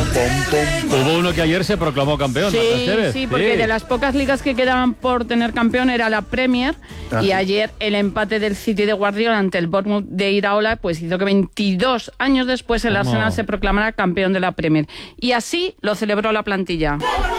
Hubo uno que ayer se proclamó campeón. Sí, porque de las pocas ligas que quedaban por tener campeón era la Premier, y ayer el empate del City de Guardiola ante el Bournemouth de Iraola pues hizo que 22 años después el Arsenal se proclamara campeón de la Premier. Y así lo celebró la plantilla.